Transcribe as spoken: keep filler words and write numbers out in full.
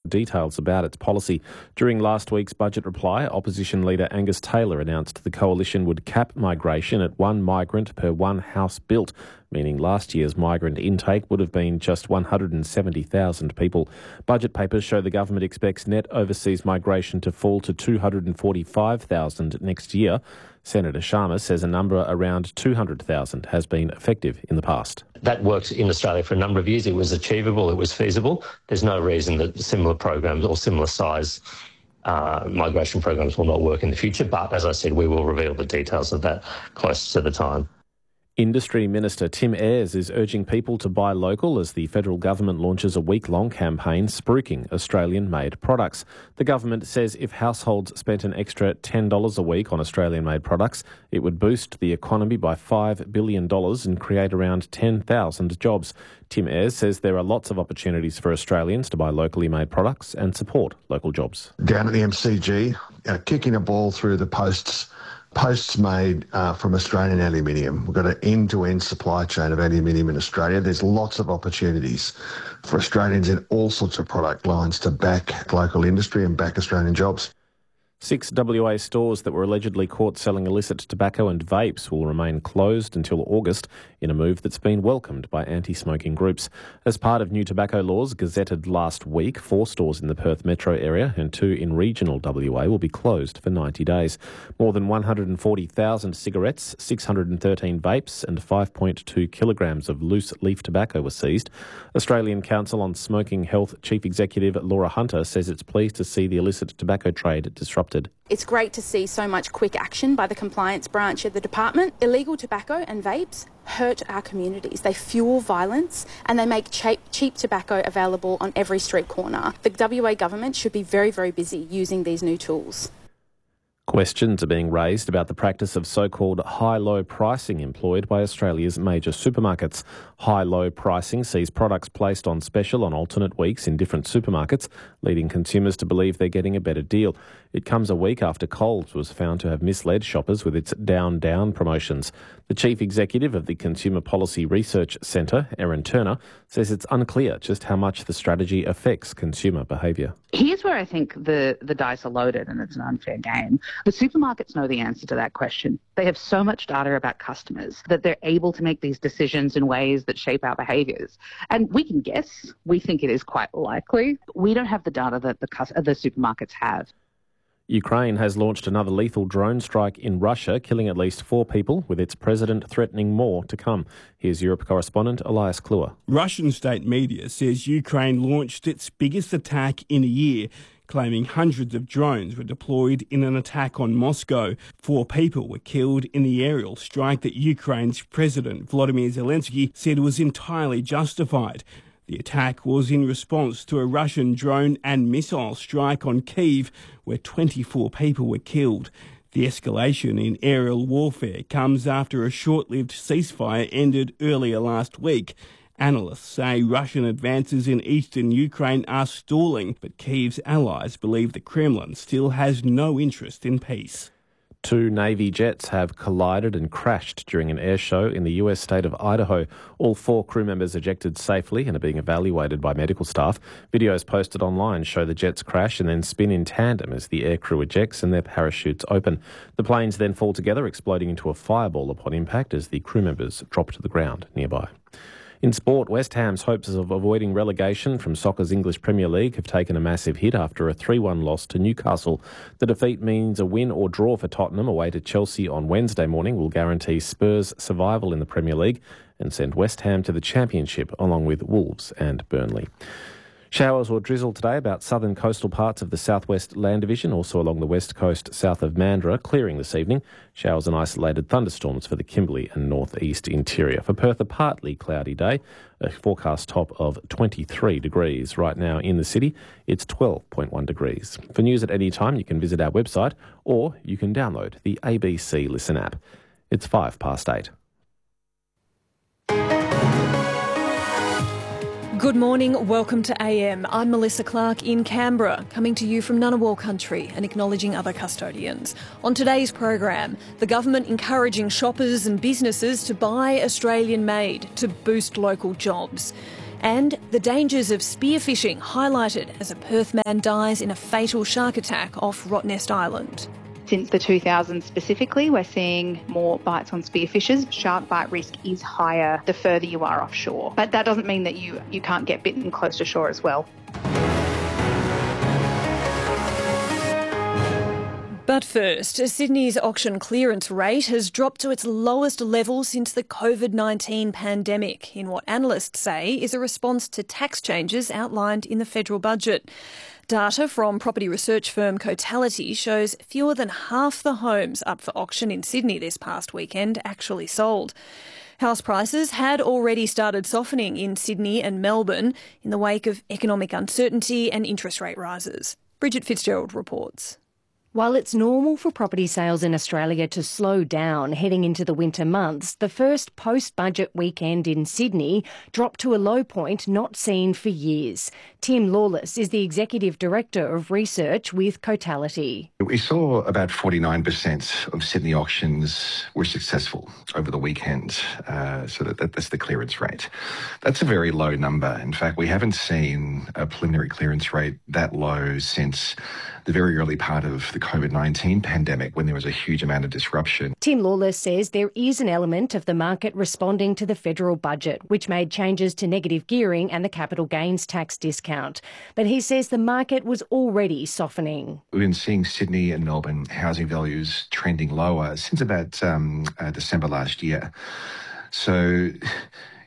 details about its policy. During last week's budget reply, opposition leader Angus Taylor announced the coalition would cap migration at one migrant per one house built, meaning last year's migrant intake would have been just one hundred seventy thousand people. Budget papers show the government expects net overseas migration to fall to two hundred forty-five thousand next year. Senator Sharma says a number around two hundred thousand has been effective in the past. That worked in Australia for a number of years. It was achievable, it was feasible. There's no reason that similar programs or similar size uh, migration programs will not work in the future. But as I said, we will reveal the details of that close to the time. Industry Minister Tim Ayres is urging people to buy local as the federal government launches a week-long campaign spruiking Australian-made products. The government says if households spent an extra ten dollars a week on Australian-made products, it would boost the economy by five billion dollars and create around ten thousand jobs. Tim Ayres says there are lots of opportunities for Australians to buy locally made products and support local jobs. Down at the M C G, uh, kicking a ball through the posts Posts made uh, from Australian aluminium. We've got an end-to-end supply chain of aluminium in Australia. There's lots of opportunities for Australians in all sorts of product lines to back local industry and back Australian jobs. Six W A stores that were allegedly caught selling illicit tobacco and vapes will remain closed until August in a move that's been welcomed by anti-smoking groups. As part of new tobacco laws gazetted last week, four stores in the Perth metro area and two in regional W A will be closed for ninety days. More than one hundred forty thousand cigarettes, six hundred thirteen vapes and five point two kilograms of loose leaf tobacco were seized. Australian Council on Smoking Health Chief Executive Laura Hunter says it's pleased to see the illicit tobacco trade disrupted. It's great to see so much quick action by the compliance branch of the department. Illegal tobacco and vapes hurt our communities. They fuel violence and they make cheap, cheap tobacco available on every street corner. The W A government should be very, very busy using these new tools. Questions are being raised about the practice of so-called high-low pricing employed by Australia's major supermarkets. High-low pricing sees products placed on special on alternate weeks in different supermarkets, leading consumers to believe they're getting a better deal. It comes a week after Coles was found to have misled shoppers with its down-down promotions. The chief executive of the Consumer Policy Research Centre, Erin Turner, says it's unclear just how much the strategy affects consumer behaviour. Here's where I think the, the dice are loaded and it's an unfair game. The supermarkets know the answer to that question. They have so much data about customers that they're able to make these decisions in ways that shape our behaviours. And we can guess. We think it is quite likely. We don't have the data that the, the supermarkets have. Ukraine has launched another lethal drone strike in Russia, killing at least four people, with its president threatening more to come. Here's Europe correspondent Elias Kluwer. Russian state media says Ukraine launched its biggest attack in a year, claiming hundreds of drones were deployed in an attack on Moscow. Four people were killed in the aerial strike that Ukraine's President Volodymyr Zelensky said was entirely justified. The attack was in response to a Russian drone and missile strike on Kyiv, where twenty-four people were killed. The escalation in aerial warfare comes after a short-lived ceasefire ended earlier last week. Analysts say Russian advances in eastern Ukraine are stalling, but Kyiv's allies believe the Kremlin still has no interest in peace. Two Navy jets have collided and crashed during an air show in the U S state of Idaho. All four crew members ejected safely and are being evaluated by medical staff. Videos posted online show the jets crash and then spin in tandem as the aircrew ejects and their parachutes open. The planes then fall together, exploding into a fireball upon impact as the crew members drop to the ground nearby. In sport, West Ham's hopes of avoiding relegation from soccer's English Premier League have taken a massive hit after a three one loss to Newcastle. The defeat means a win or draw for Tottenham away to Chelsea on Wednesday morning will guarantee Spurs' survival in the Premier League and send West Ham to the Championship along with Wolves and Burnley. Showers or drizzle today about southern coastal parts of the southwest land division, also along the west coast south of Mandurah, clearing this evening. Showers and isolated thunderstorms for the Kimberley and northeast interior. For Perth, a partly cloudy day, a forecast top of twenty-three degrees. Right now in the city, it's twelve point one degrees. For news at any time, you can visit our website or you can download the A B C Listen app. It's five past eight. Good morning, welcome to A M. I'm Melissa Clark in Canberra, coming to you from Ngunnawal country and acknowledging other custodians. On today's program, the government encouraging shoppers and businesses to buy Australian-made to boost local jobs. And the dangers of spearfishing highlighted as a Perth man dies in a fatal shark attack off Rottnest Island. Since the two thousands specifically, we're seeing more bites on spearfishers. Shark bite risk is higher the further you are offshore. But that doesn't mean that you, you can't get bitten close to shore as well. But first, Sydney's auction clearance rate has dropped to its lowest level since the COVID nineteen pandemic, in what analysts say is a response to tax changes outlined in the federal budget. Data from property research firm Cotality shows fewer than half the homes up for auction in Sydney this past weekend actually sold. House prices had already started softening in Sydney and Melbourne in the wake of economic uncertainty and interest rate rises. Bridget Fitzgerald reports. While it's normal for property sales in Australia to slow down heading into the winter months, the first post-budget weekend in Sydney dropped to a low point not seen for years. Tim Lawless is the Executive Director of Research with Cotality. We saw about forty-nine percent of Sydney auctions were successful over the weekend, uh, so that, that that's the clearance rate. That's a very low number. In fact, we haven't seen a preliminary clearance rate that low since the very early part of the COVID nineteen pandemic, when there was a huge amount of disruption. Tim Lawless says there is an element of the market responding to the federal budget, which made changes to negative gearing and the capital gains tax discount. But he says the market was already softening. We've been seeing Sydney and Melbourne housing values trending lower since about um, uh, December last year. So